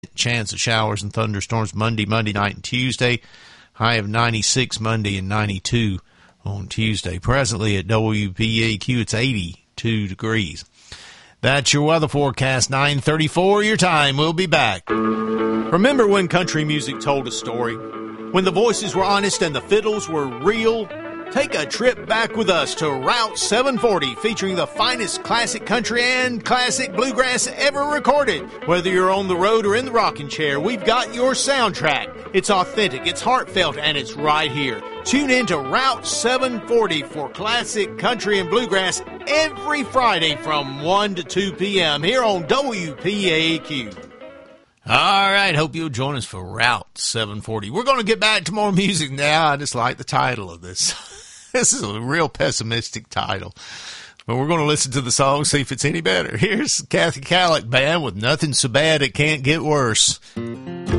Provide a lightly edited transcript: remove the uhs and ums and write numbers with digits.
Chance of showers and thunderstorms Monday night, and Tuesday. High of 96 Monday and 92 on Tuesday. Presently at WPAQ, it's 82 degrees. That's your weather forecast, 9:34 your time. We'll be back. Remember when country music told a story? When the voices were honest and the fiddles were real? Take a trip back with us to Route 740, featuring the finest classic country and classic bluegrass ever recorded. Whether you're on the road or in the rocking chair, we've got your soundtrack. It's authentic, it's heartfelt, and it's right here. Tune in to Route 740 for classic country and bluegrass every Friday from 1 to 2 p.m. here on WPAQ. All right, hope you'll join us for Route 740. We're going to get back to more music now. I just like the title of this. This is a real pessimistic title. But we're going to listen to the song, see if it's any better. Here's Kathy Calick Band with Nothing So Bad It Can't Get Worse.